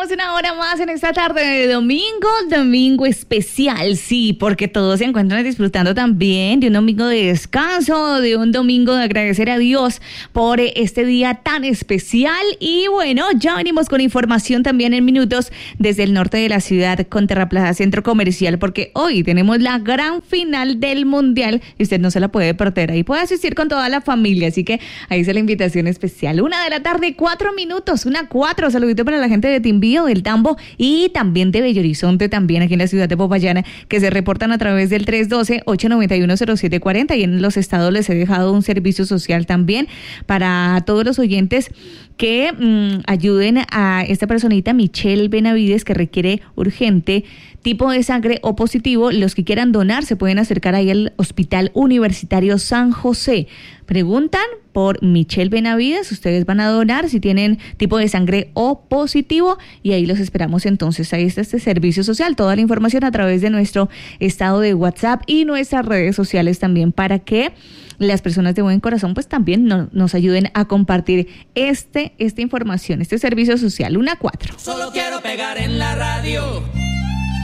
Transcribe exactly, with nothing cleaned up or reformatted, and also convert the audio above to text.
Continuamos una hora más en esta tarde de domingo, domingo especial, sí, porque todos se encuentran disfrutando también de un domingo de descanso, de un domingo de agradecer a Dios por este día tan especial. Y bueno, ya venimos con información también en minutos desde el norte de la ciudad con Terraplaza Centro Comercial, porque hoy tenemos la gran final del Mundial y usted no se la puede perder. Ahí puede asistir con toda la familia, así que ahí está la invitación especial. Una de la tarde, cuatro minutos, una cuatro. Saludito para la gente de Timbío, del Tambo y también de Bello Horizonte, también aquí en la ciudad de Popayán, que se reportan a través del tres uno dos, ocho nueve uno, cero siete cuatro cero, y en los estados les he dejado un servicio social también para todos los oyentes que mmm, ayuden a esta personita, Michelle Benavides, que requiere urgente tipo de sangre O positivo. Los que quieran donar se pueden acercar ahí al Hospital Universitario San José. Preguntan por Michelle Benavides, ustedes van a donar si tienen tipo de sangre O positivo y ahí los esperamos entonces. Ahí está este servicio social, toda la información a través de nuestro estado de WhatsApp y nuestras redes sociales también, para que las personas de buen corazón pues también no, nos ayuden a compartir este esta información, este servicio social. Una cuatro. Solo quiero pegar en la radio